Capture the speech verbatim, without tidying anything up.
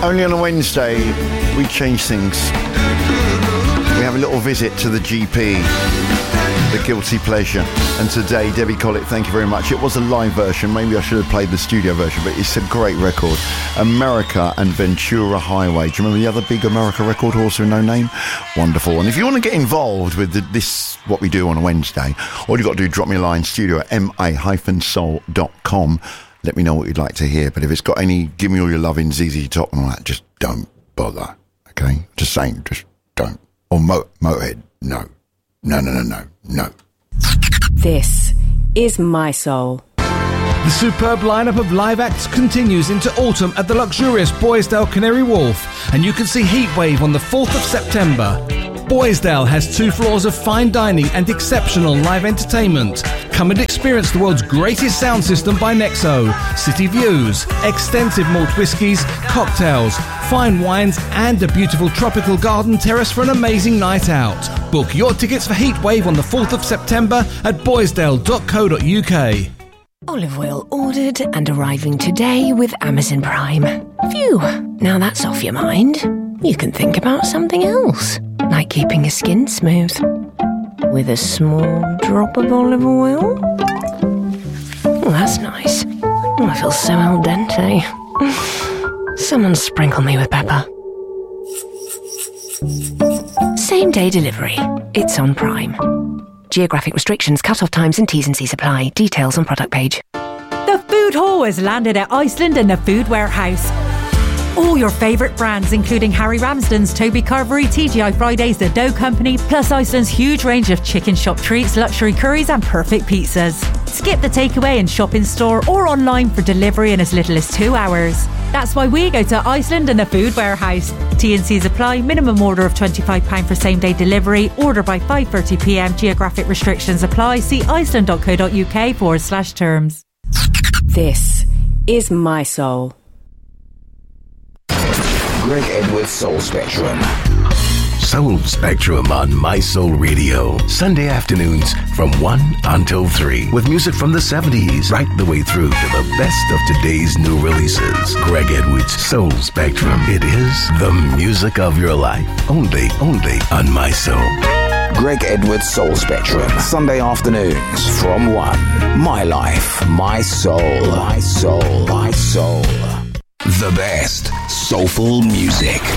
Only on a Wednesday, we change things. We have a little visit to the G P, the Guilty Pleasure. And today, Debbie Collett, thank you very much. It was a live version. Maybe I should have played the studio version, but it's a great record. America and Ventura Highway. Do you remember the other big America record, also No Name? Wonderful. And if you want to get involved with the, this, what we do on a Wednesday, all you've got to do is drop me a line, studio at m a dash soul dot com. Let me know what you'd like to hear. But if it's got any, give me all your loving, Z Z Top and all that, just don't bother. Okay? Just saying, just don't. Or Mo- Motorhead, no. No, no, no, no, no. This is My Soul. The superb lineup of live acts continues into autumn at the luxurious Boisdale Canary Wharf, and you can see Heatwave on the fourth of September. Boisdale has two floors of fine dining and exceptional live entertainment. Come and experience the world's greatest sound system by Nexo, city views, extensive malt whiskies, cocktails, fine wines and a beautiful tropical garden terrace for an amazing night out. Book your tickets for Heatwave on the fourth of September at boisdale dot co dot u k. Olive oil ordered and arriving today with Amazon Prime. Phew, now that's off your mind. You can think about something else, like keeping your skin smooth. With a small drop of olive oil. Oh, that's nice. Oh, I feel so al dente. Someone sprinkle me with pepper. Same day delivery. It's on Prime. Geographic restrictions, cut-off times and T's and C's apply. Details on product page. The Food Hall has landed at Iceland and the Food Warehouse. All your favourite brands, including Harry Ramsden's, Toby Carvery, T G I Fridays, The Dough Company, plus Iceland's huge range of chicken shop treats, luxury curries and perfect pizzas. Skip the takeaway and shop in store or online for delivery in as little as two hours. That's why we go to Iceland and the Food Warehouse. T and C's apply. Minimum order of twenty-five pounds for same day delivery. Order by five thirty p m. Geographic restrictions apply. See iceland dot co dot u k forward slash terms. This is My Soul. Greg Edwards Soul Spectrum. Soul Spectrum on My Soul Radio. Sunday afternoons from one until three. With music from the seventies right the way through to the best of today's new releases. Greg Edwards Soul Spectrum. It is the music of your life. Only, only on My Soul. Greg Edwards Soul Spectrum. Sunday afternoons from one. My life, my soul. My soul, my soul. The best soulful music.